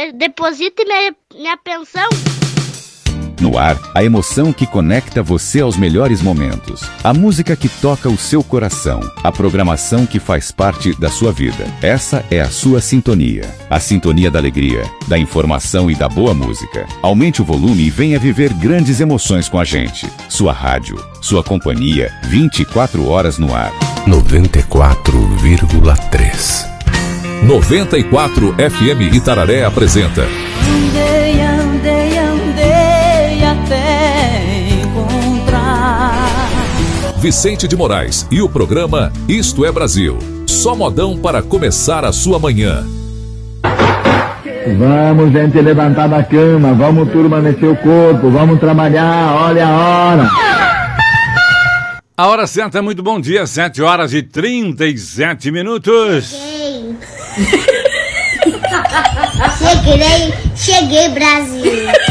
deposite minha pensão. No ar, a emoção que conecta você aos melhores momentos. A música que toca o seu coração. A programação que faz parte da sua vida. Essa é a sua sintonia. A sintonia da alegria, da informação e da boa música. Aumente o volume e venha viver grandes emoções com a gente. Sua rádio, sua companhia, 24 horas no ar. 94,3. 94 FM Itararé apresenta Andei até encontrar Vicente de Moraes e o programa Isto é Brasil. Só modão para começar a sua manhã. Vamos, gente, levantar da cama, vamos turma mexer o corpo, vamos trabalhar, olha a hora. A hora certa, muito bom dia, 7 horas e 37 minutos. Cheguei, Brasil.